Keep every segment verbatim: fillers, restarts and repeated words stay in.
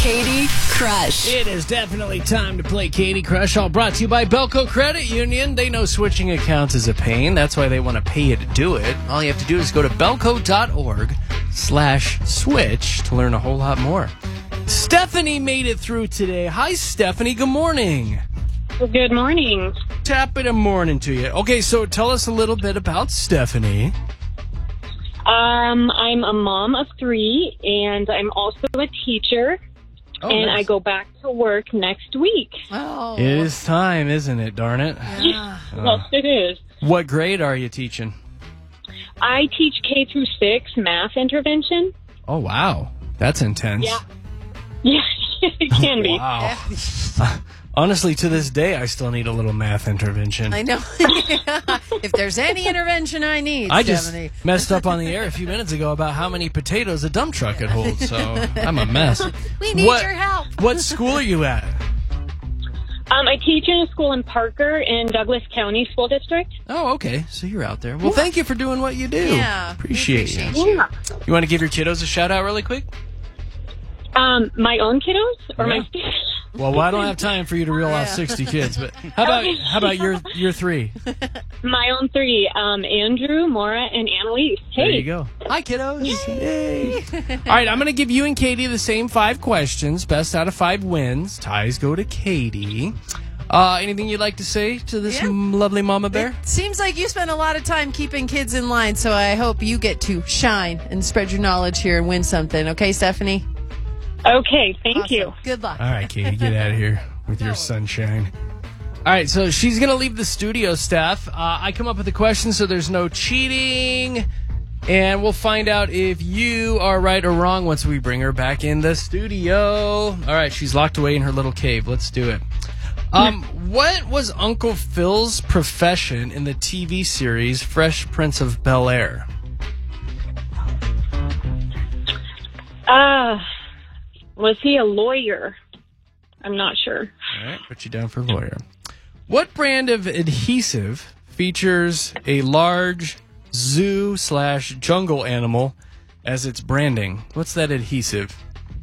Katie Crush. It is definitely time to play Katie Crush, all brought to you by Belco Credit Union. They know switching accounts is a pain. That's why they want to pay you to do it. All you have to do is go to belco.org slash switch to learn a whole lot more. Stephanie made it through today. Hi, Stephanie. Good morning. Good morning. Tap it a morning to you. Okay, so tell us a little bit about Stephanie. Um, I'm a mom of three, and I'm also a teacher, Oh, and nice. I go back to work next week. Oh. It is time, isn't it? Darn it. Yeah. Yes, it is. What grade are you teaching? I teach K through six math intervention. Oh, wow. That's intense. Yeah. Yeah, it can be. Wow. Honestly, to this day, I still need a little math intervention. I know. If there's any intervention I need, I just Stephanie. messed up on the air a few minutes ago about how many potatoes a dump truck could hold, so I'm a mess. We need What- your help. What school are you at? Um, I teach in a school in Parker in Douglas County School District. Oh, okay. So you're out there. Well, thank you for doing what you do. Yeah, we Appreciate, appreciate you. Yeah. You want to give your kiddos a shout out really quick? Um, my own kiddos or Yeah. my students? Well, well, I don't have time for you to reel off Yeah. sixty kids, but how about how about your your three? My own three, um, Andrew, Maura, and Annalise. Hey. There you go. Hi, kiddos. Yay. All right, I'm going to give you and Katie the same five questions. Best out of five wins. Ties go to Katie. Uh, anything you'd like to say to this Yeah. m- lovely mama bear? It seems like you spend a lot of time keeping kids in line, so I hope you get to shine and spread your knowledge here and win something. Okay, Stephanie? Okay, thank Awesome. you. Good luck. All right, Katie, get out of here with your sunshine. All right, so she's going to leave the studio, Steph. Uh, I come up with the questions, so there's no cheating. And we'll find out if you are right or wrong once we bring her back in the studio. All right, she's locked away in her little cave. Let's do it. Um, what was Uncle Phil's profession in the T V series Fresh Prince of Bel-Air? Uh, was he a lawyer? I'm not sure. All right, put you down for lawyer. What brand of adhesive features a large zoo slash jungle animal as its branding? What's that adhesive?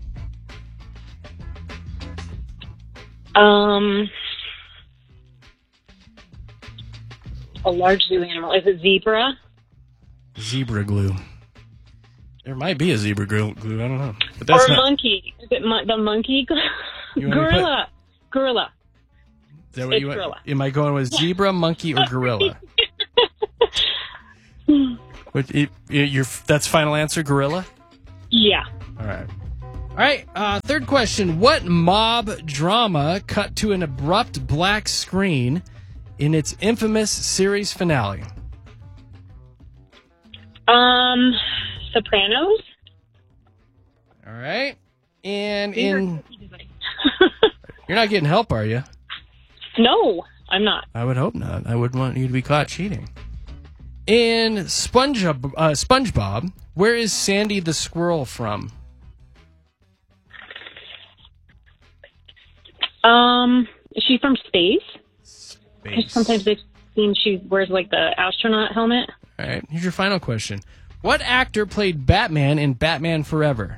Um, a large zoo animal. Is it zebra? Zebra glue. There might be a zebra glue. glue I don't know. But that's or not. monkey? Is it mon- the monkey? You want me to put- Gorilla. Gorilla. Is that what it's you want? gorilla. Am I going with zebra, monkey, or gorilla? What, it, it, your, that's final answer, gorilla? Yeah. All right. All right. Uh, third question. What mob drama cut to an abrupt black screen in its infamous series finale? Um, Sopranos. All right. And in you're not getting help, are you? No, I'm not. I would hope not. I wouldn't want you to be caught cheating. In Sponge, uh, SpongeBob, where is Sandy the squirrel from? Um, is she from space? Space. Sometimes they've seen she wears like the astronaut helmet. All right. Here's your final question. What actor played Batman in Batman Forever?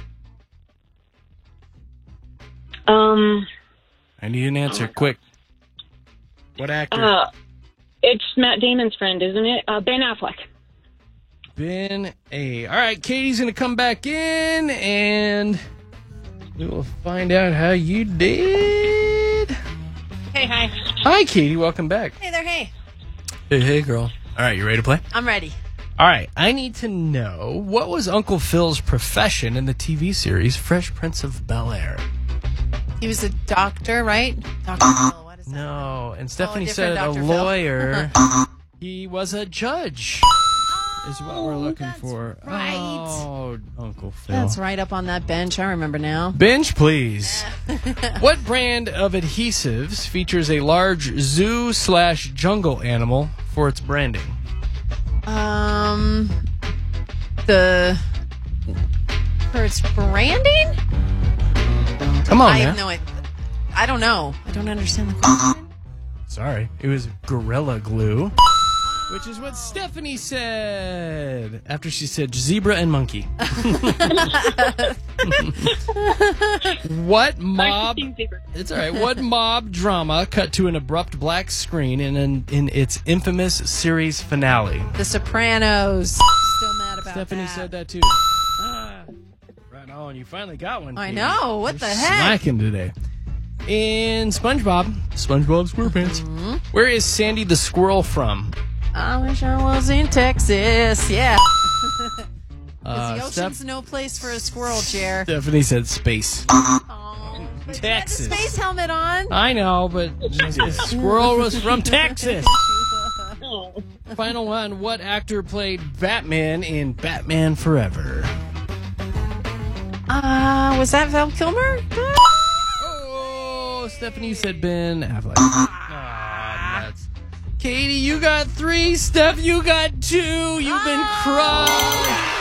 Um, I need an answer, quick. What actor? uh, it's Matt Damon's friend, isn't it? Uh, Ben Affleck. Ben A. All right, Katie's going to come back in, and we will find out how you did. Hey, hi. Hi, Katie. Welcome back. Hey there, hey. Hey, hey, girl. All right, you ready to play? I'm ready. All right, I need to know, what was Uncle Phil's profession in the T V series Fresh Prince of Bel-Air? He was a doctor, right? Doctor Phil, what is that? No, and Stephanie different said a Doctor Phil. lawyer. He was a judge, is what we're looking that's for. right. Oh, Uncle Phil. That's right up on that bench. I remember now. Bench, please. What brand of adhesives features a large zoo slash jungle animal for its branding? Um, the for its branding. Come on, I man. have no idea. I don't know. I don't understand the question. Sorry, it was Gorilla Glue. Which is what Stephanie said after she said zebra and monkey. What mob? It's all right. What mob drama cut to an abrupt black screen in an, in its infamous series finale? The Sopranos. Still mad about Stephanie that. said that too. Ah, right on. You finally got one. I Katie. know. What You're the heck? Slacking today. In SpongeBob, SpongeBob SquarePants. Mm-hmm. Where is Sandy the squirrel from? I wish I was in Texas. Yeah. Uh, the ocean's Steph- no place for a squirrel, Jer. Stephanie said space. Oh, but Texas. You had the space helmet on. I know, but the squirrel was from Texas. Final one. What actor played Batman in Batman Forever? Uh, was that Val Kilmer? Oh, Stephanie said Ben Affleck. Aw, nuts. Katie, you got three. Steph, you got two. You've been crushed.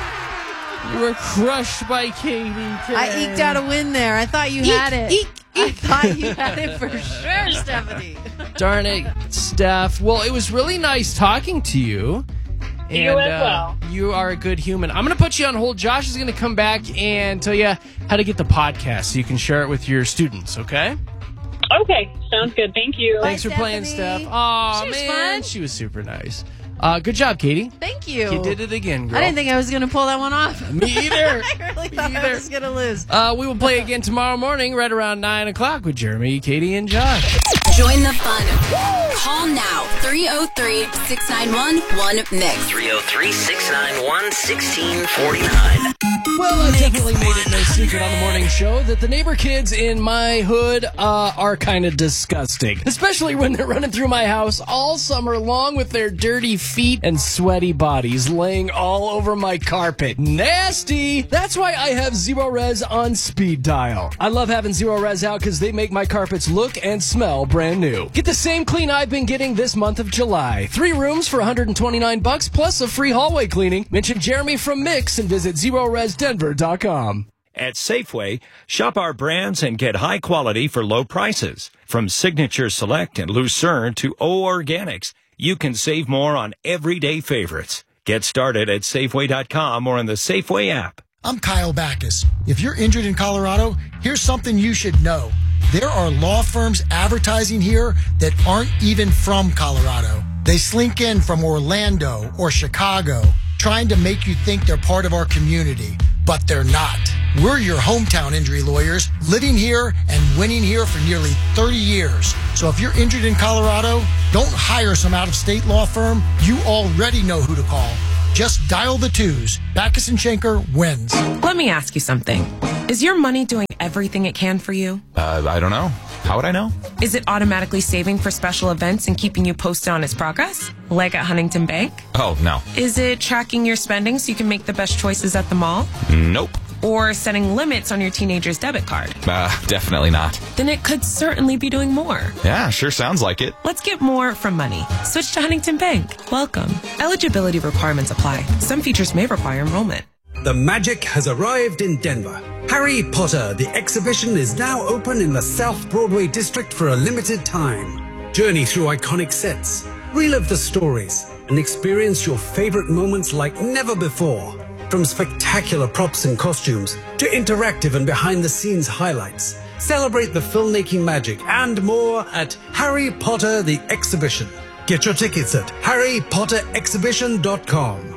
You were crushed by Katie today. I eked out a win there. I thought you Eek, had it. eek, I thought you had it for sure, Stephanie. Darn it, Steph. Well, it was really nice talking to you. And, You as uh, well. You are a good human. I'm going to put you on hold. Josh is going to come back and tell you how to get the podcast so you can share it with your students, okay? Okay, sounds good. Thank you. Thanks for playing, Stephanie. Steph. Aw, She was man. fun. She was super nice. Uh, good job, Katie. Thank you. You did it again, girl. I didn't think I was going to pull that one off. Me either. I really Me thought I either. was going to lose. Uh, we will play again tomorrow morning right around nine o'clock with Jeremy, Katie, and Josh. Join the fun. Call now three oh three, six nine one, one mix. three oh three, six nine one, one six four nine. Well, I definitely made it no secret on the morning show that the neighbor kids in my hood uh, are kind of disgusting. Especially when they're running through my house all summer long with their dirty feet and sweaty bodies laying all over my carpet. Nasty! That's why I have Zero Res on speed dial. I love having Zero Res out because they make my carpets look and smell brand new. Get the same clean I've been getting this month of July. Three rooms for one hundred twenty-nine bucks plus a free hallway cleaning. Mention Jeremy from Mix and visit zero res denver dot com. At Safeway, shop our brands and get high quality for low prices. From Signature Select and Lucerne to O Organics, you can save more on everyday favorites. Get started at Safeway dot com or on the Safeway app. I'm Kyle Backus. If you're injured in Colorado, here's something you should know. There are law firms advertising here that aren't even from Colorado. They slink in from Orlando or Chicago, trying to make you think they're part of our community, but they're not. We're your hometown injury lawyers, living here and winning here for nearly thirty years. So if you're injured in Colorado, don't hire some out-of-state law firm. You already know who to call. Just dial the twos. Backus and Schenker wins. Let me ask you something. Is your money doing everything it can for you? Uh, I don't know. How would I know? Is it automatically saving for special events and keeping you posted on its progress? Like at Huntington Bank? Oh, no. Is it tracking your spending so you can make the best choices at the mall? Nope. Or setting limits on your teenager's debit card? Uh, definitely not. Then it could certainly be doing more. Yeah, sure sounds like it. Let's get more from money. Switch to Huntington Bank. Welcome. Eligibility requirements apply. Some features may require enrollment. The magic has arrived in Denver. Harry Potter, the exhibition, is now open in the South Broadway district for a limited time. Journey through iconic sets, relive the stories, and experience your favorite moments like never before. From spectacular props and costumes to interactive and behind-the-scenes highlights, celebrate the filmmaking magic and more at Harry Potter the Exhibition. Get your tickets at harry potter exhibition dot com.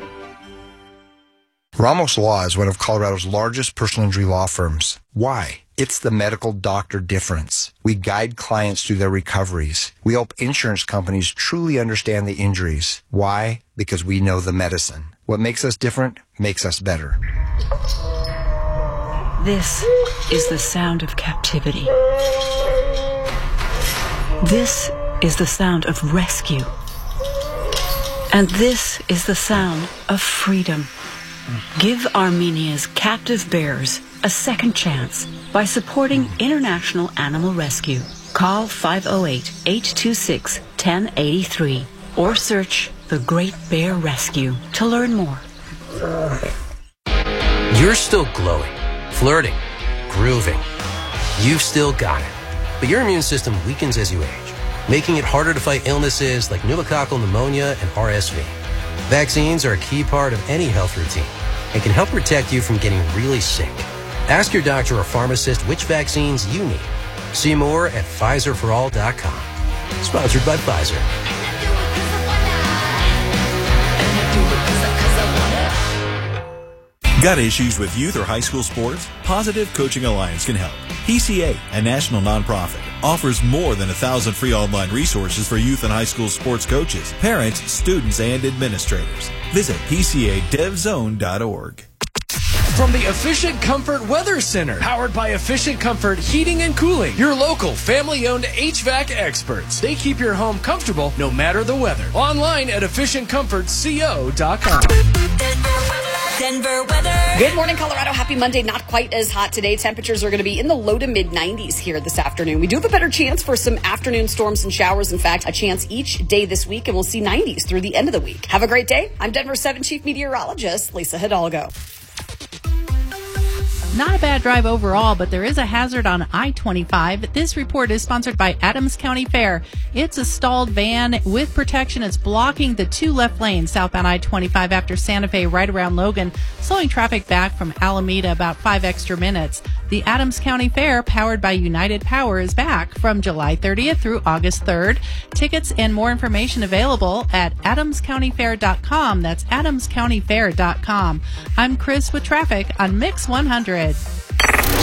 Ramos Law is one of Colorado's largest personal injury law firms. Why? It's the medical doctor difference. We guide clients through their recoveries. We help insurance companies truly understand the injuries. Why? Because we know the medicine. What makes us different makes us better. This is the sound of captivity. This is the sound of rescue. And this is the sound of freedom. Give Armenia's captive bears a second chance by supporting International Animal Rescue. Call five oh eight, eight two six, one oh eight three or search The Great Bear Rescue to learn more. You're still glowing, flirting, grooving. You've still got it. But your immune system weakens as you age. making it harder to fight illnesses like pneumococcal pneumonia and R S V. Vaccines are a key part of any health routine and can help protect you from getting really sick. Ask your doctor or pharmacist which vaccines you need. See more at Pfizer for all dot com. Sponsored by Pfizer. Got issues with youth or high school sports? Positive Coaching Alliance can help. P C A, a national nonprofit, offers more than a thousand free online resources for youth and high school sports coaches, parents, students, and administrators. Visit P C A dev zone dot org. From the Efficient Comfort Weather Center, powered by Efficient Comfort Heating and Cooling, your local family-owned H V A C experts. They keep your home comfortable no matter the weather. Online at efficient comfort co dot com. Denver weather. Good morning, Colorado. Happy Monday. Not quite as hot today. Temperatures are going to be in the low to mid nineties here this afternoon. We do have a better chance for some afternoon storms and showers. In fact, a chance each day this week, and we'll see nineties through the end of the week. Have a great day. I'm Denver seven Chief Meteorologist Lisa Hidalgo. Not a bad drive overall, but there is a hazard on I twenty-five. This report is sponsored by Adams County Fair. It's a stalled van with protection. It's blocking the two left lanes southbound I twenty-five after Santa Fe right around Logan, slowing traffic back from Alameda about five extra minutes. The Adams County Fair, powered by United Power, is back from July thirtieth through August third. Tickets and more information available at adams county fair dot com. That's adams county fair dot com. I'm Chris with traffic on Mix one hundred.